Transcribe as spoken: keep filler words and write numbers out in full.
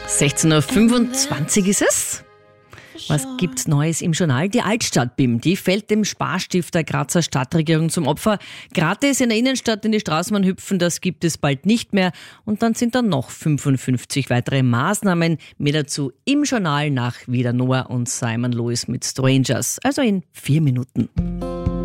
sechzehn Uhr fünfundzwanzig ist es. Was gibt's Neues im Journal? Die Altstadt-B I M, die fällt dem Sparstift der Grazer Stadtregierung zum Opfer. Gratis in der Innenstadt in die Straßenbahn hüpfen, das gibt es bald nicht mehr. Und dann sind da noch fünfundfünfzig weitere Maßnahmen. Mehr dazu im Journal nach wieder Noah und Simon Lewis mit Strangers. Also in vier Minuten.